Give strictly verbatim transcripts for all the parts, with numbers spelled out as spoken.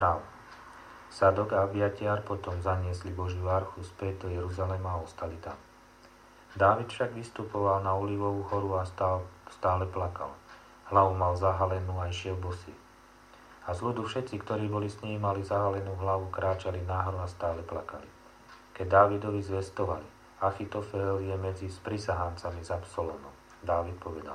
král. Sadok a Abiatiar potom zaniesli Božiu archu späť do Jeruzalema a ostali tam. Dávid však vystupoval na Olivovú horu a stál, stále plakal. Hlavu mal zahalenú a išiel bosý. A z ľudu všetci, ktorí boli s ním, mali zahalenú hlavu, kráčali náhor a stále plakali. Keď Dávidovi zvestovali, Achitofel je medzi sprisahancami s Absalomom. Dávid povedal: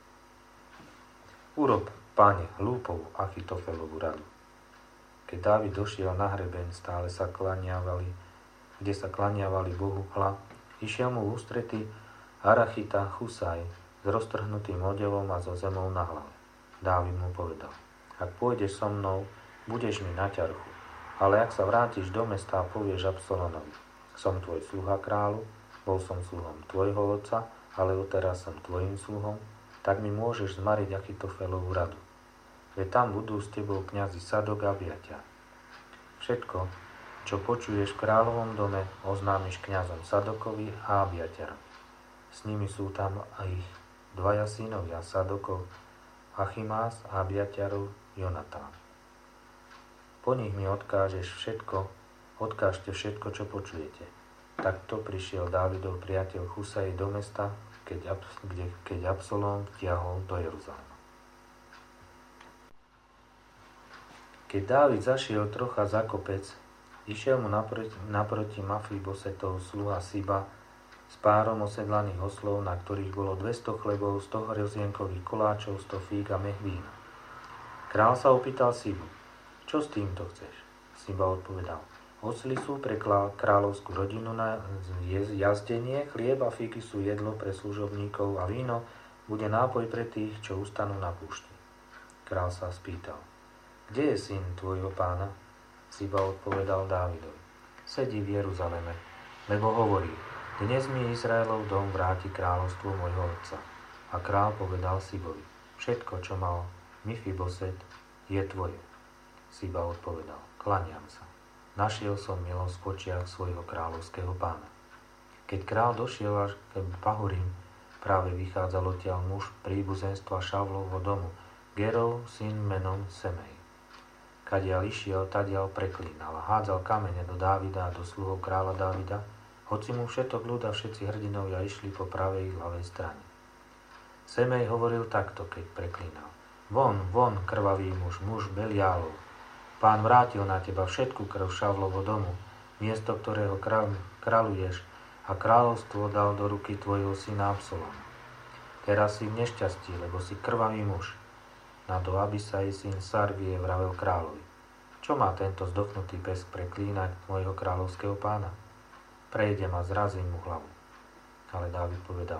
Urob, páne, hlúpovú Achitofelovú radu. Keď Dávid došiel na hrebeň, stále sa klaniavali, kde sa klaniavali Bohu, hla, išiel mu v ústrety Arachita Husaj s roztrhnutým odevom a so zemou na hlave. Dávid mu povedal: Ak pôjdeš so mnou, budeš mi na ťarchu, ale ak sa vrátiš do mesta a povieš Absalomovi: Som tvoj sluha kráľu, bol som sluhom tvojho otca, ale odteraz som tvojim sluhom, tak mi môžeš zmariť Achitofelovú radu. Veď tam budú s tebou kňazi Sadok a Abiatiar. Všetko, čo počuješ v kráľovom dome, oznámiš kňazom Sadokovi a Abiatiarovi. S nimi sú tam aj ich dvaja synovia Sadokov, Achimás a Abiatiarov Jonatán. Po nich mi odkážeš všetko, odkážte všetko, čo počujete. Takto prišiel Dávidov priateľ Husaj do mesta, keď, kde, keď Absalom vtiahol do Jeruzalema. Keď Dávid zašiel trocha za kopec, išiel mu naproti, naproti Mafibosetov sluha Siba s párom osedlaných oslov, na ktorých bolo dvesto chlebov, sto hrozienkových koláčov, sto fíg a mech vína. Král sa opýtal Sibu: Čo s týmto chceš? Siba odpovedal: Osly sú pre kráľovskú rodinu na jazdenie, chlieb a fíky sú jedlo pre služobníkov a víno bude nápoj pre tých, čo ustanú na púšti. Král sa spýtal: Kde je syn tvojho pána? Siba odpovedal Dávidovi: Sedí v Jeruzaleme, lebo hovorí: Dnes mi Izraelov dom vráti kráľovstvo môjho otca. A král povedal Sibovi: Všetko, čo mal Mefiboset, je tvoje. Siba odpovedal: Klaniam sa. Našiel som milosť v očiach svojho kráľovského pána. Keď král došiel až k Bahurim, práve vychádzal odtiaľ muž príbuzenstva Šavlovho domu, Gerov, syn menom Semej. Kadiaľ išiel, tadiaľ preklínal a hádzal kamene do Dávida a do sluhov kráľa Dávida, hoci mu všetok ľud a všetci hrdinovia išli po pravej i ľavej strane. Semej hovoril takto, keď preklínal: Von, von, krvavý muž, muž Beliálov. Pán vrátil na teba všetku krv Šavlovho domu, miesto ktorého kráľuješ, a kráľovstvo dal do ruky tvojho syna Absaloma. Teraz si v nešťastí, lebo si krvavý muž. Na to Abisaj, syn Sarvie, vravel kráľovi: Čo má tento zdochnutý pes preklínať môjho kráľovského pána? Prejdem a zrazím mu hlavu. Ale Dávid povedal: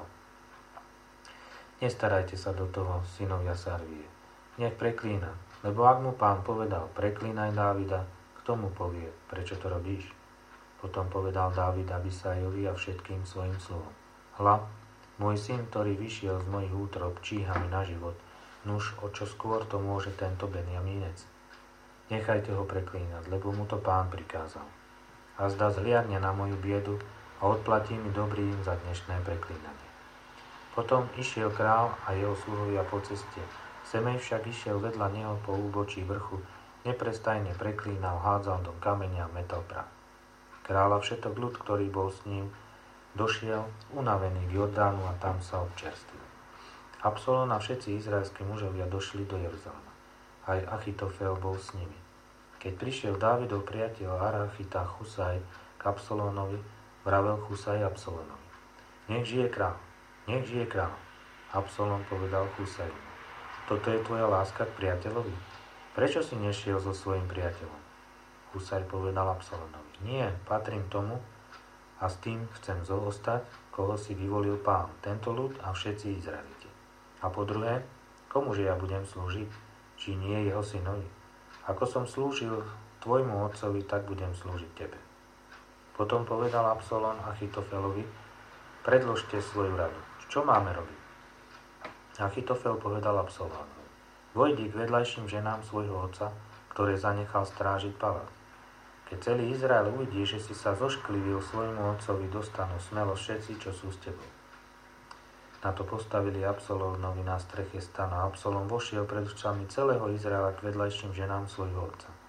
Nestarajte sa do toho, synovia Sarvie. Nech preklína, lebo ak mu pán povedal: Preklínaj Dávida, kto mu povie, prečo to robíš? Potom povedal Dávid Abisajovi a všetkým svojim sluhom: Hľa, môj syn, ktorý vyšiel z mojich útrob, číha mi na život. Nuž, o čo skôr to môže tento Benjamínec? Nechajte ho preklínať, lebo mu to pán prikázal. A zda zhliadne na moju biedu a odplatí mi dobrým za dnešné preklínanie. Potom išiel král a jeho sluhovia po ceste. Semej však išiel vedľa neho po úbočí vrchu, neprestajne preklínal, hádzal do kameňa a metal prach. Kráľ a všetok ľud, ktorý bol s ním, došiel unavený k Jordánu a tam sa občerstvil. Absalom a všetci izraelskí mužovia došli do Jeruzalema. Aj Achitofel bol s nimi. Keď prišiel Dávidov priateľ Arachita Husaj k Absalónovi, vravel Husaj Absalónovi: Nech žije král, nech žije král. Absalom povedal Husajovi: Toto je tvoja láska k priateľovi? Prečo si nešiel so svojím priateľom? Husaj povedal Absalomovi: Nie, patrím tomu a s tým chcem zostať, koho si vyvolil pán, tento ľud a všetci Izraeliti. A po druhé, komuže ja budem slúžiť, či nie jeho synovi? Ako som slúžil tvojmu otcovi, tak budem slúžiť tebe. Potom povedal Absalom Achitofelovi: Predložte svoju radu. Čo máme robiť? Achitofel povedal Absalomovi: Vojdi k vedľajším ženám svojho otca, ktoré zanechal strážiť palác. Keď celý Izrael uvidí, že si sa zošklivil svojmu otcovi, dostanú smelo všetci, čo sú s tebou. Na to postavili Absalómovi na streche stana a Absalom vošiel pred očami celého Izraela k vedľajším ženám svojho otca.